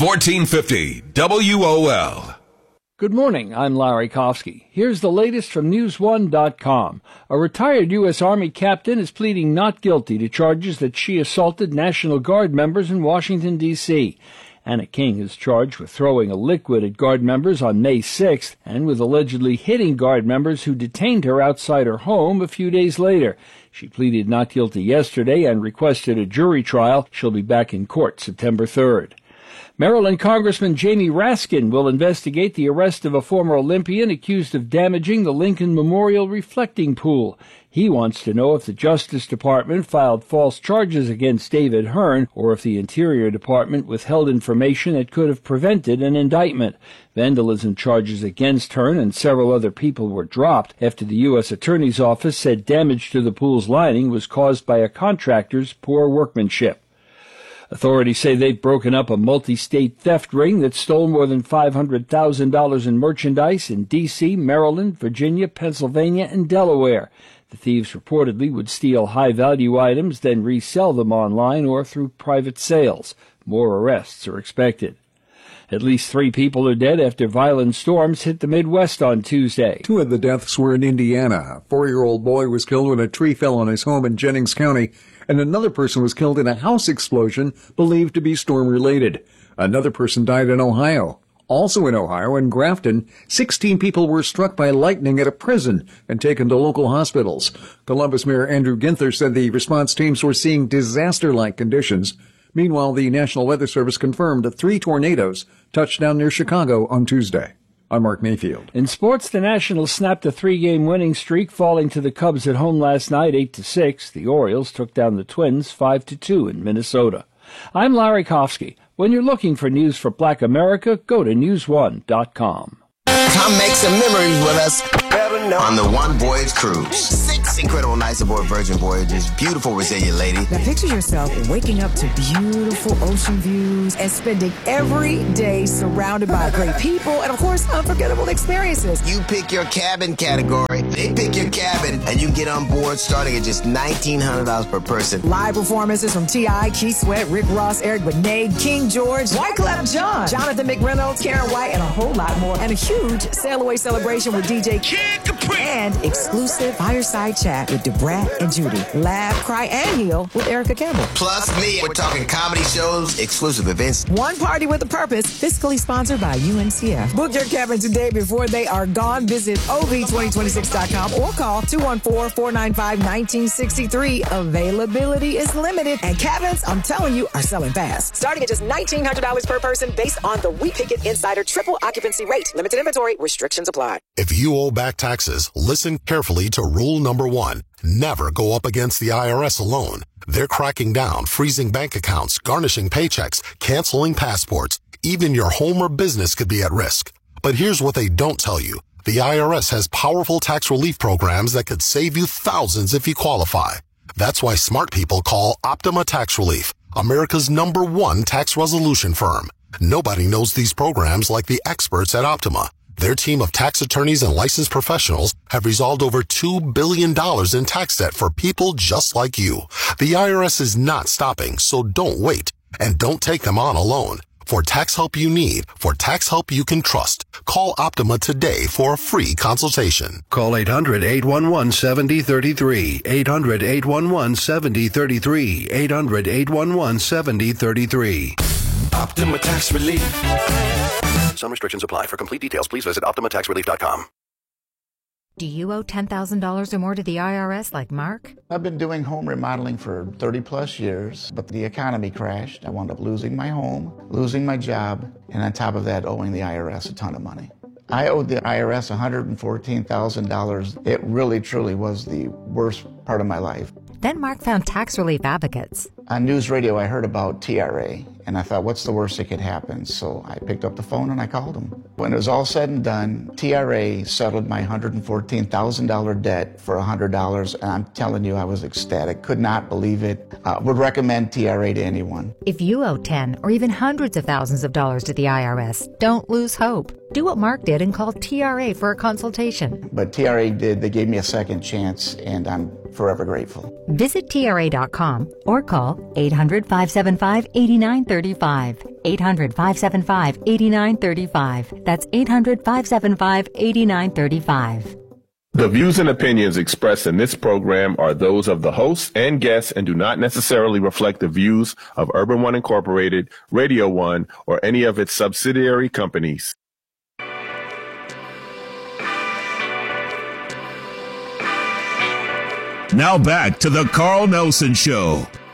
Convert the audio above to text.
1450 WOL. Good morning, I'm Larry Kofsky. Here's the latest from NewsOne.com. A retired U.S. Army captain is pleading not guilty to charges that she assaulted National Guard members in Washington, D.C. Anna King is charged with throwing a liquid at Guard members on May 6th and with allegedly hitting Guard members who detained her outside her home a few days later. She pleaded not guilty yesterday and requested a jury trial. She'll be back in court September 3rd. Maryland Congressman Jamie Raskin will investigate the arrest of a former Olympian accused of damaging the Lincoln Memorial reflecting pool. He wants to know if the Justice Department filed false charges against David Hearn or if the Interior Department withheld information that could have prevented an indictment. Vandalism charges against Hearn and several other people were dropped after the U.S. Attorney's Office said damage to the pool's lining was caused by a contractor's poor workmanship. Authorities say they've broken up a multi-state theft ring that stole more than $500,000 in merchandise in D.C., Maryland, Virginia, Pennsylvania, and Delaware. The thieves reportedly would steal high-value items, then resell them online or through private sales. More arrests are expected. At least 3 people are dead after violent storms hit the Midwest on Tuesday. 2 of the deaths were in Indiana. A 4-year-old boy was killed when a tree fell on his home in Jennings County, and another person was killed in a house explosion believed to be storm-related. Another person died in Ohio. Also in Ohio, in Grafton, 16 people were struck by lightning at a prison and taken to local hospitals. Columbus Mayor Andrew Ginther said the response teams were seeing disaster-like conditions. Meanwhile, the National Weather Service confirmed that 3 tornadoes touched down near Chicago on Tuesday. I'm Mark Mayfield. In sports, the Nationals snapped a 3-game winning streak, falling to the Cubs at home last night 8-6. The Orioles took down the Twins 5-2 in Minnesota. I'm Larry Kofsky. When you're looking for news for Black America, go to NewsOne.com. Come make some memories with us on the One Voyage Cruise. 6 incredible nights aboard Virgin Voyages. Beautiful, resilient lady. Now picture yourself waking up to beautiful ocean views and spending every day surrounded by great people and, of course, unforgettable experiences. You pick your cabin category. They pick your cabin, and you get on board starting at just $1,900 per person. Live performances from T.I., Keith Sweat, Rick Ross, Eric Benet, King George, Wyclef Jean, Jonathan McReynolds, Karen White, and a whole lot more. And a huge sail away celebration with DJ Kid Capri. And exclusive fireside chat with Debrat and Judy. Laugh, cry, and heal with Erica Campbell. Plus me. We're talking comedy shows, exclusive events. One party with a purpose. Fiscally sponsored by UNCF. Book your cabin today before they are gone. Visit OV2026.com or call 214-495-1963. Availability is limited, and cabins, I'm telling you, are selling fast. Starting at just $1,900 per person based on the We Pick It Insider triple occupancy rate. Limited inventory. Restrictions apply. If you owe back taxes, listen carefully to rule number 1. Never go up against the IRS alone. They're cracking down, freezing bank accounts, garnishing paychecks, canceling passports. Even your home or business could be at risk. But here's what they don't tell you. The IRS has powerful tax relief programs that could save you thousands if you qualify. That's why smart people call Optima Tax Relief, America's #1 tax resolution firm. Nobody knows these programs like the experts at Optima. Their team of tax attorneys and licensed professionals have resolved over $2 billion in tax debt for people just like you. The IRS is not stopping, so don't wait. And don't take them on alone. For tax help you need, for tax help you can trust, call Optima today for a free consultation. Call 800-811-7033. 800-811-7033. 800-811-7033. Optima Tax Relief. Some restrictions apply. For complete details, please visit OptimaTaxRelief.com. Do you owe $10,000 or more to the IRS like Mark? I've been doing home remodeling for 30 plus years, but the economy crashed. I wound up losing my home, losing my job, and on top of that, owing the IRS a ton of money. I owed the IRS $114,000. It really, truly was the worst part of my life. Then Mark found tax relief advocates. On news radio, I heard about TRA, and I thought, what's the worst that could happen? So I picked up the phone and I called them. When it was all said and done, TRA settled my $114,000 debt for $100, and I'm telling you, I was ecstatic. Could not believe it. Would recommend TRA to anyone. If you owe 10 or even hundreds of thousands of dollars to the IRS, don't lose hope. Do what Mark did and call TRA for a consultation. But TRA did. They gave me a second chance, and I'm forever grateful. Visit TRA.com or call 800-575-8935. 800-575-8935. That's 800-575-8935. The views and opinions expressed in this program are those of the hosts and guests and do not necessarily reflect the views of Urban One Incorporated, Radio One, or any of its subsidiary companies. Now back to the Carl Nelson Show.